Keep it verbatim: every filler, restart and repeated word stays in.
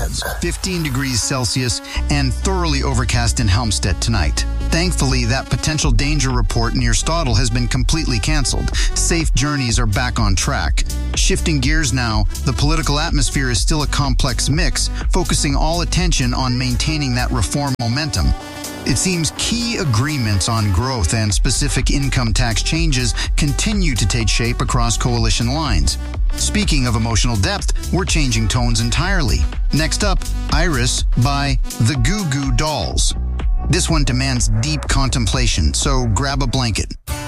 fifteen degrees Celsius, and thoroughly overcast in Helmstedt tonight. Thankfully, that potential danger report near Stadel has been completely cancelled. Safe journeys are back on track. Shifting gears now, the political atmosphere is still a complex mix, focusing all attention on maintaining that reform momentum. It seems key agreements on growth and specific income tax changes continue to take shape across coalition lines. Speaking of emotional depth, we're changing tones entirely. Next up, Iris by the Goo Goo Dolls. This one demands deep contemplation, so grab a blanket.